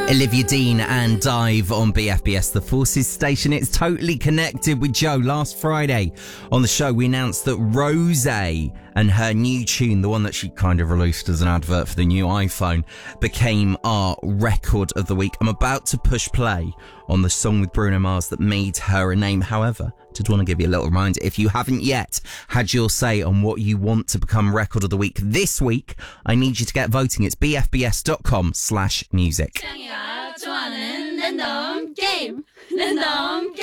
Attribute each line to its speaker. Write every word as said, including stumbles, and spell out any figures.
Speaker 1: Olivia Dean and Dive on B F B S, the Forces station. It's Totally Connected with Joe. Last Friday on the show, we announced that Rosé and her new tune, the one that she kind of released as an advert for the new iPhone, became our record of the week. I'm about to push play on the song with Bruno Mars that made her a name. However, did want to give you a little reminder, if you haven't yet had your say on what you want to become record of the week this week, I need you to get voting. It's bfbs.com slash music.
Speaker 2: 좋아하는 랜덤 게임 랜덤 게임